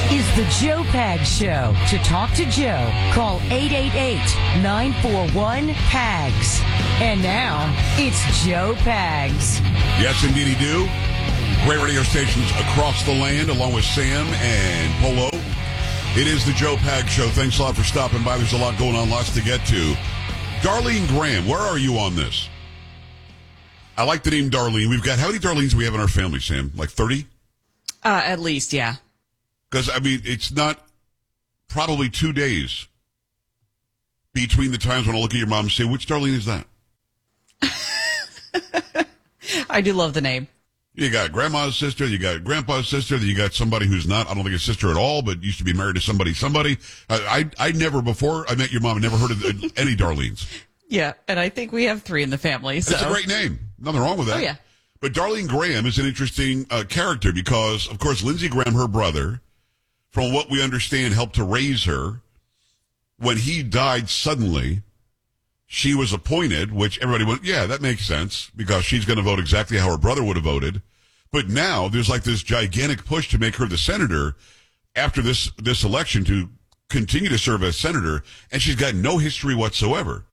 is the Joe Pags Show. To talk to Joe, call 888-941-PAGS. And now, it's Joe Pags. Yes, indeed he do. Great radio stations across the land, along with Sam and Polo. It is the Joe Pags Show. Thanks a lot for stopping by. There's a lot going on, lots to get to. Darlene Graham, where are you on this? I like the name Darlene. We've got, how many Darlenes do we have in our family, Sam? Like 30? At least, yeah. Because, I mean, it's not probably 2 days between the times when I look at your mom and say, which Darlene is that? I do love the name. You got grandma's sister, you got grandpa's sister, then you got somebody who's not, I don't think a sister at all, but used to be married to somebody. I never, before I met your mom, never heard of any Darlenes. Yeah, and I think we have 3 in the family. So. It's a great name. Nothing wrong with that. Oh, yeah. But Darlene Graham is an interesting character because, of course, Lindsey Graham, her brother, from what we understand, helped to raise her. When he died suddenly, she was appointed, which everybody went, yeah, that makes sense, because she's going to vote exactly how her brother would have voted. But now there's like this gigantic push to make her the senator after this election to continue to serve as senator, and she's got no history whatsoever.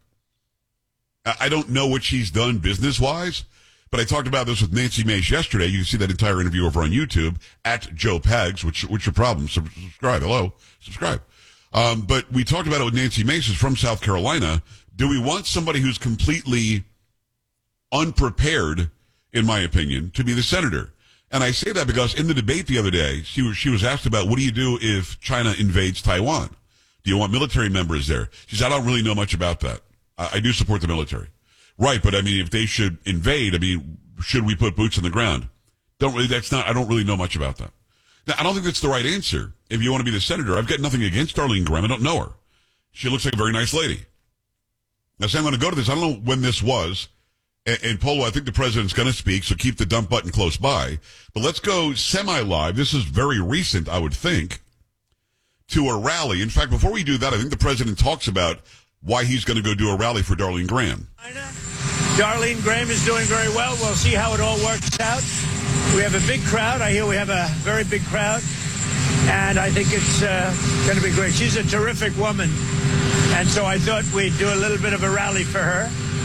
I don't know what she's done business-wise, but I talked about this with Nancy Mace yesterday. You can see that entire interview over on YouTube at Joe Pags, which your problem? Subscribe. Hello. Subscribe. But we talked about it with Nancy Mace, who's from South Carolina. Do we want somebody who's completely unprepared, in my opinion, to be the senator? And I say that because in the debate the other day, she was asked about, what do you do if China invades Taiwan? Do you want military members there? She said, I don't really know much about that. I do support the military. Right, but I mean, if they should invade, I mean, should we put boots on the ground? I don't really know much about that. Now, I don't think that's the right answer. If you want to be the senator, I've got nothing against Darlene Graham. I don't know her. She looks like a very nice lady. Now, so I'm going to go to this. I don't know when this was. And Polo, I think the president's going to speak, so keep the dump button close by. But let's go semi-live. This is very recent, I would think, to a rally. In fact, before we do that, I think the president talks about why he's going to go do a rally for Darlene Graham. Darlene Graham is doing very well. We'll see how it all works out. We have a big crowd. I hear we have a very big crowd. And I think it's going to be great. She's a terrific woman. And so I thought we'd do a little bit of a rally for her.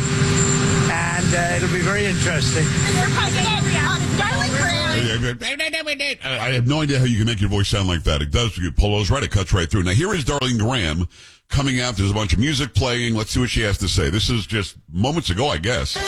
And it'll be very interesting. Mr. President, Darlene Graham. I have no idea how you can make your voice sound like that. It does. Polo's right. It cuts right through. Now, here is Darlene Graham coming out. There's a bunch of music playing. Let's see what she has to say. This is just moments ago, I guess.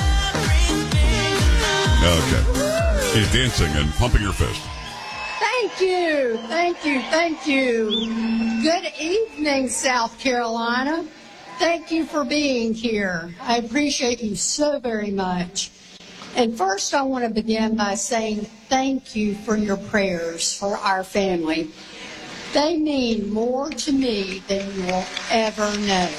Okay. She's dancing and pumping her fist. Thank you. Thank you. Thank you. Good evening, South Carolina. Thank you for being here. I appreciate you so very much. And first, I want to begin by saying thank you for your prayers for our family. They mean more to me than you will ever know.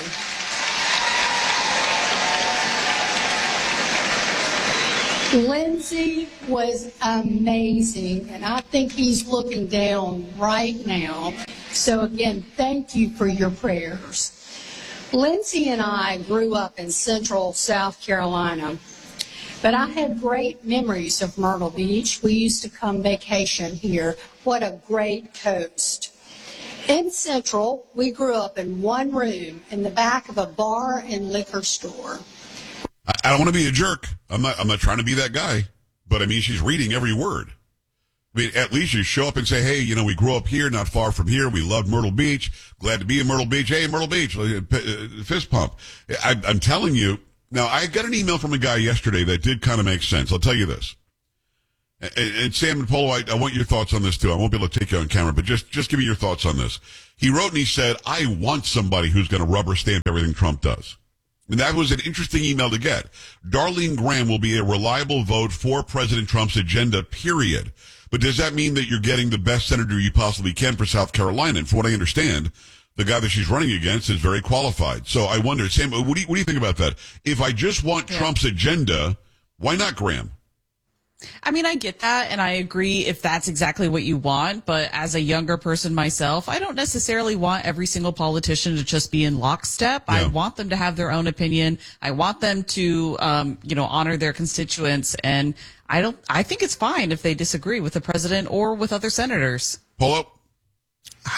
Lindsey was amazing, and I think he's looking down right now. So again, thank you for your prayers. Lindsey and I grew up in central South Carolina, but I had great memories of Myrtle Beach. We used to come vacation here. What a great coast. In Central, we grew up in one room in the back of a bar and liquor store. I don't want to be a jerk. I'm not trying to be that guy. But I mean, she's reading every word. I mean, at least you show up and say, hey, you know, we grew up here, not far from here. We loved Myrtle Beach. Glad to be in Myrtle Beach. Hey, Myrtle Beach, fist pump. I'm telling you. Now, I got an email from a guy yesterday that did kind of make sense. I'll tell you this. And Sam and Polo, I want your thoughts on this too. I won't be able to take you on camera, but just give me your thoughts on this. He wrote and he said, I want somebody who's going to rubber stamp everything Trump does. And that was an interesting email to get. Darlene Graham will be a reliable vote for President Trump's agenda, period. But does that mean that you're getting the best senator you possibly can for South Carolina? And from what I understand, the guy that she's running against is very qualified. So I wonder, Sam, what do you think about that? If I just want Trump's agenda, why not Graham? I mean, I get that, and I agree if that's exactly what you want. But as a younger person myself, I don't necessarily want every single politician to just be in lockstep. Yeah. I want them to have their own opinion. I want them to, honor their constituents. And I think it's fine if they disagree with the president or with other senators. Polo?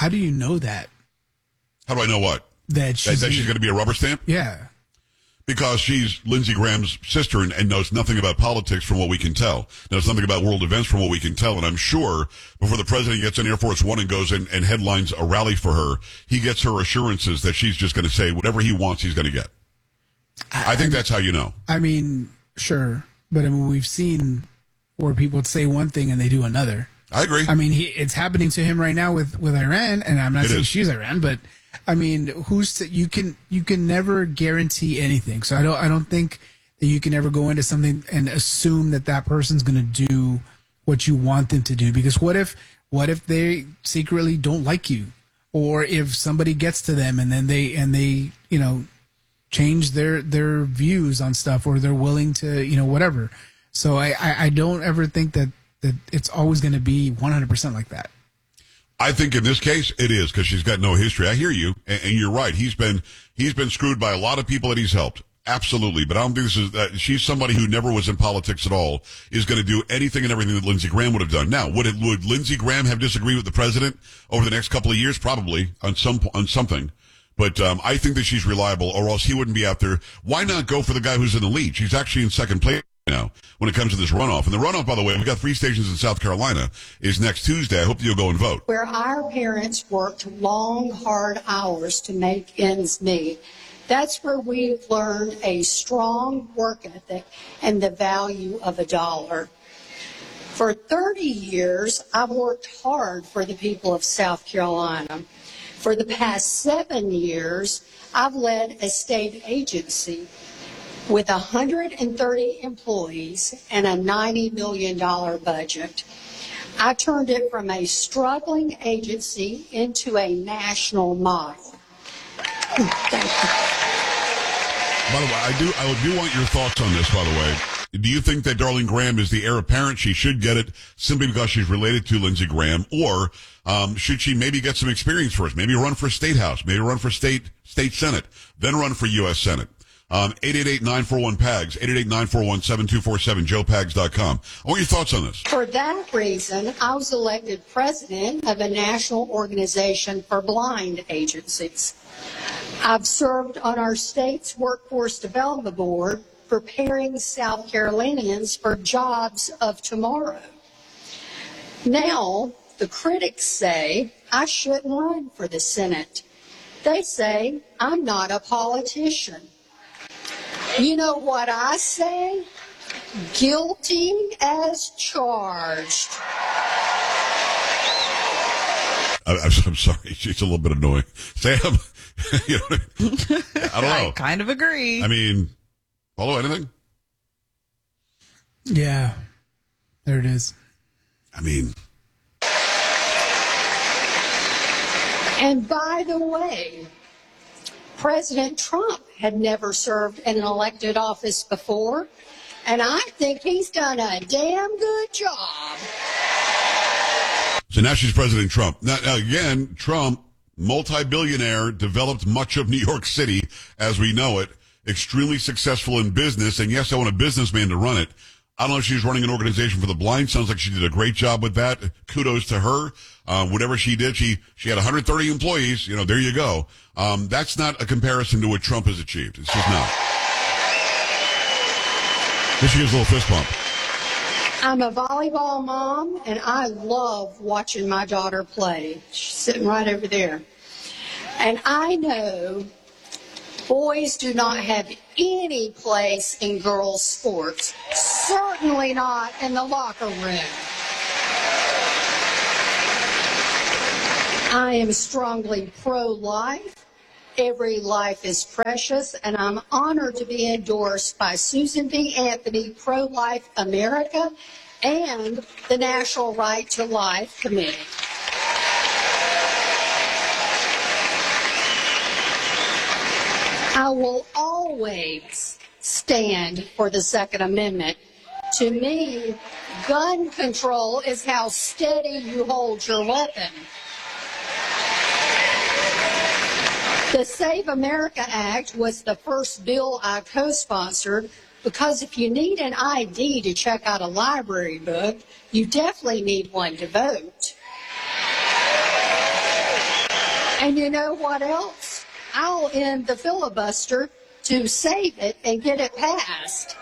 how do you know that? How do I know what? That she's going to be a rubber stamp? Yeah. Because she's Lindsey Graham's sister and knows nothing about politics from what we can tell. Knows nothing about world events from what we can tell. And I'm sure before the president gets on Air Force One and goes in and headlines a rally for her, he gets her assurances that she's just going to say whatever he wants, he's going to get. I think that's how you know. I mean, sure. But I mean, we've seen where people say one thing and they do another. I agree. I mean, it's happening to him right now with Iran, and I'm not saying she's Iran, but I mean, you can never guarantee anything. So I don't think that you can ever go into something and assume that person's going to do what you want them to do. Because what if they secretly don't like you, or if somebody gets to them and then they change their views on stuff, or they're willing to whatever. So I don't ever think that it's always going to be 100% like that. I think in this case it is, because she's got no history. I hear you, and you're right. He's been screwed by a lot of people that he's helped. Absolutely. But I don't think she's somebody who never was in politics at all, is going to do anything and everything that Lindsey Graham would have done. Now, would Lindsey Graham have disagreed with the president over the next couple of years? Probably on something. But I think that she's reliable, or else he wouldn't be out there. Why not go for the guy who's in the lead? She's actually in second place now when it comes to this runoff. And the runoff, by the way, we've got 3 stations in South Carolina, is next Tuesday. I hope you'll go and vote. Where our parents worked long, hard hours to make ends meet. That's where we've learned a strong work ethic and the value of a dollar. For 30 years, I've worked hard for the people of South Carolina. For the past 7 years, I've led a state agency with 130 employees and a $90 million budget. I turned it from a struggling agency into a national model. Thank you. By the way, I do want your thoughts on this, by the way. Do you think that Darlene Graham is the heir apparent? She should get it simply because she's related to Lindsey Graham, or should she maybe get some experience first? Maybe run for state house, maybe run for state senate, then run for U.S. Senate. 888-941-PAGS, 888-941-7247, joepags.com. I want your thoughts on this. For that reason, I was elected president of a national organization for blind agencies. I've served on our state's Workforce Development Board, preparing South Carolinians for jobs of tomorrow. Now, the critics say I shouldn't run for the Senate. They say I'm not a politician. You know what I say? Guilty as charged. I'm sorry. She's a little bit annoying. Sam, you know what I mean? I don't know. I kind of agree. I mean, follow anything? Yeah. There it is. I mean. And by the way, President Trump had never served in an elected office before, and I think he's done a damn good job. So now she's President Trump. Now again, Trump, multi-billionaire, developed much of New York City as we know it, extremely successful in business, and yes, I want a businessman to run it. I don't know if she's running an organization for the blind. Sounds like she did a great job with that. Kudos to her. Whatever she did, she had 130 employees. There you go. That's not a comparison to what Trump has achieved. It's just not. Here she gives a little fist bump. I'm a volleyball mom, and I love watching my daughter play. She's sitting right over there. And I know boys do not have any place in girls' sports, certainly not in the locker room. I am strongly pro-life. Every life is precious, and I'm honored to be endorsed by Susan B. Anthony, Pro-Life America, and the National Right to Life Committee. I will always stand for the Second Amendment. To me, gun control is how steady you hold your weapon. The Save America Act was the first bill I co-sponsored because if you need an ID to check out a library book, you definitely need one to vote. And you know what else? I'll end the filibuster to save it and get it passed.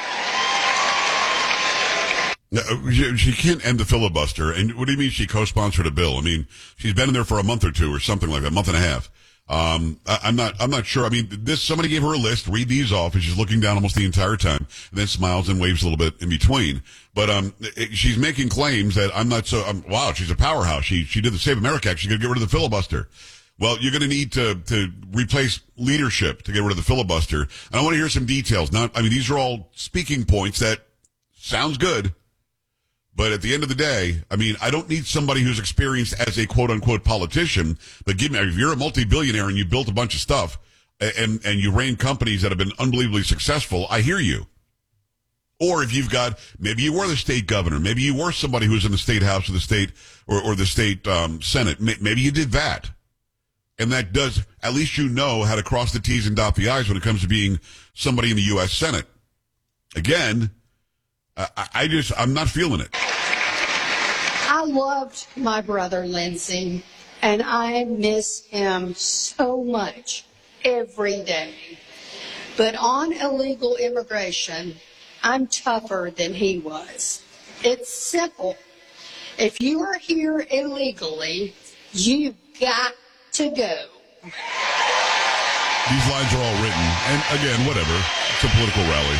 She can't end the filibuster. And what do you mean she co-sponsored a bill? I mean, she's been in there for a month or two or something like that, a month and a half. I'm not sure. I mean, somebody gave her a list, read these off, and she's looking down almost the entire time, and then smiles and waves a little bit in between. But, she's making claims that wow, she's a powerhouse. She did the Save America Act. She's going to get rid of the filibuster. Well, you're going to need to replace leadership to get rid of the filibuster. And I want to hear some details. These are all speaking points that sounds good. But at the end of the day, I don't need somebody who's experienced as a quote-unquote politician, but if you're a multi-billionaire and you built a bunch of stuff and you ran companies that have been unbelievably successful, I hear you. Or if maybe you were the state governor, maybe you were somebody who's in the state house or the state or the state senate, maybe you did that. And that does, at least you know how to cross the T's and dot the I's when it comes to being somebody in the U.S. Senate. Again, I'm not feeling it. I loved my brother, Lindsey, and I miss him so much every day. But on illegal immigration, I'm tougher than he was. It's simple. If you are here illegally, you've got to go. These lines are all written. And again, whatever. It's a political rally.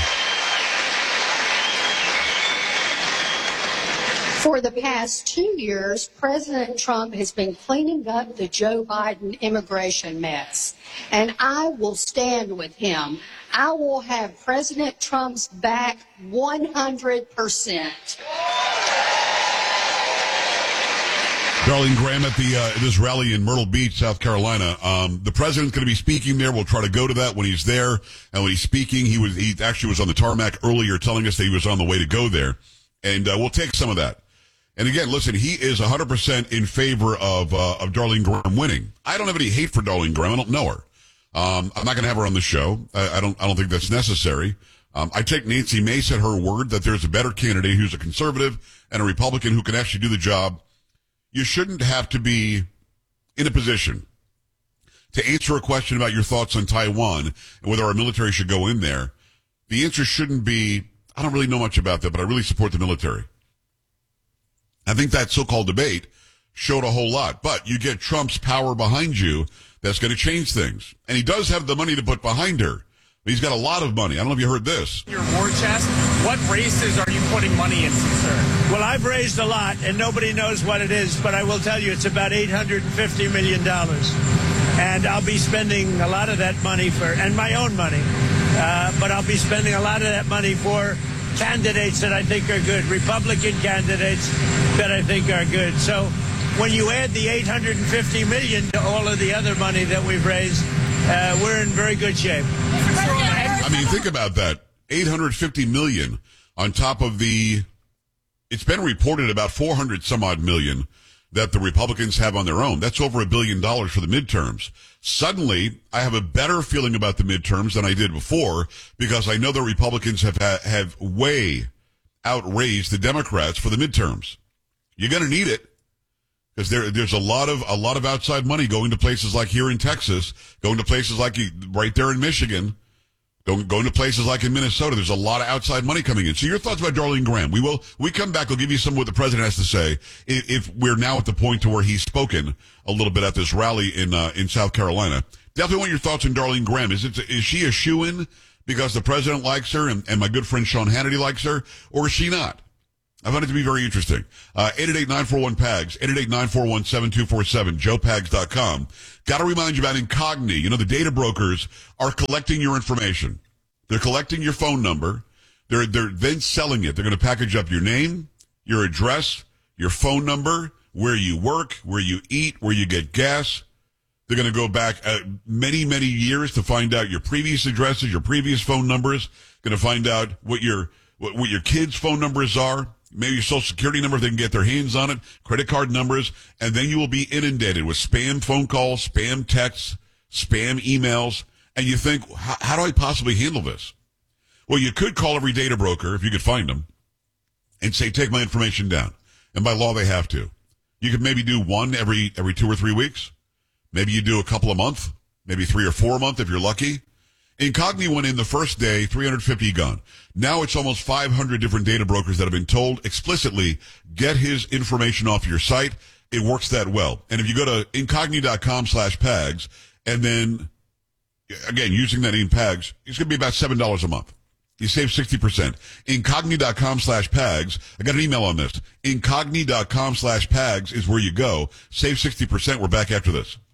For the past 2 years, President Trump has been cleaning up the Joe Biden immigration mess. And I will stand with him. I will have President Trump's back 100%. Darlene Graham at this rally in Myrtle Beach, South Carolina. The president's going to be speaking there. We'll try to go to that when he's there. And when he's speaking, he actually was on the tarmac earlier telling us that he was on the way to go there. And we'll take some of that. And again, listen, he is 100% in favor of Darlene Graham winning. I don't have any hate for Darlene Graham. I don't know her. I'm not going to have her on the show. I don't think that's necessary. I take Nancy Mace at her word that there's a better candidate who's a conservative and a Republican who can actually do the job. You shouldn't have to be in a position to answer a question about your thoughts on Taiwan and whether our military should go in there. The answer shouldn't be, I don't really know much about that, but I really support the military. I think that so-called debate showed a whole lot. But you get Trump's power behind you, that's going to change things. And he does have the money to put behind her. He's got a lot of money. I don't know if you heard this. Your war chest, what races are you putting money into, sir? Well, I've raised a lot, and nobody knows what it is, but I will tell you it's about $850 million. And I'll be spending a lot of that money and my own money, but I'll be spending a lot of that money for candidates that I think are good, Republican candidates that I think are good. So when you add the $850 million to all of the other money that we've raised, we're in very good shape. Think about that. $850 million on top of it's been reported about 400 some odd million that the Republicans have on their own. That's over $1 billion for the midterms. Suddenly, I have a better feeling about the midterms than I did before because I know the Republicans have way outraised the Democrats for the midterms. You're going to need it because there's a lot of outside money going to places like here in Texas, going to places like right there in Michigan, going to places like in Minnesota. There's a lot of outside money coming in. So your thoughts about Darlene Graham. We come back. We'll give you some of what the president has to say if we're now at the point to where he's spoken a little bit at this rally in South Carolina. Definitely want your thoughts on Darlene Graham. Is she a shoo-in because the president likes her and my good friend Sean Hannity likes her, or is she not? I found it to be very interesting. 888-941-PAGS, 888-941-7247, joepags.com. Got to remind you about Incogni. You know, the data brokers are collecting your information. They're collecting your phone number. They're then selling it. They're going to package up your name, your address, your phone number, where you work, where you eat, where you get gas. They're going to go back many, many years to find out your previous addresses, your previous phone numbers. Going to find out what your kids' phone numbers are. Maybe your social security number if they can get their hands on it, credit card numbers, and then you will be inundated with spam phone calls, spam texts, spam emails, and you think, how do I possibly handle this? Well, you could call every data broker, if you could find them, and say, take my information down. And by law, they have to. You could maybe do one every 2 or 3 weeks, Maybe you do a couple a month, maybe 3 or 4 a month if you're lucky. Incogni went in the first day, 350 gone. Now it's almost 500 different data brokers that have been told explicitly, get his information off your site. It works that well. And if you go to incogni.com/PAGS, and then, again, using that name PAGS, it's going to be about $7 a month. You save 60%. Incogni.com/PAGS. I got an email on this. Incogni.com/PAGS is where you go. Save 60%. We're back after this.